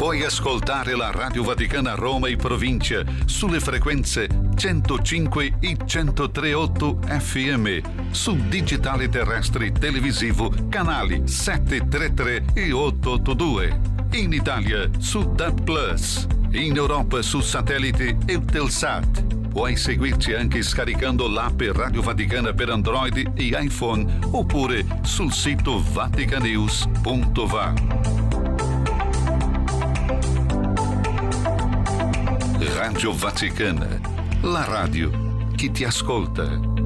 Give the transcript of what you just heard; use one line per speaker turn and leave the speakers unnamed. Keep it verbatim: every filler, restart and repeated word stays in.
Puoi ascoltare la Radio Vaticana Roma e provincia sulle frequenze centocinque e centotré virgola otto F M, su digitale terrestri televisivo canali settecentotrentatré e ottocentottantadue, in Italia su D A B Plus, in Europa su satellite Eutelsat. Puoi seguirci anche scaricando l'app Radio Vaticana per Android e iPhone oppure sul sito vaticanews punto va. Radio Vaticana, la radio che ti ascolta.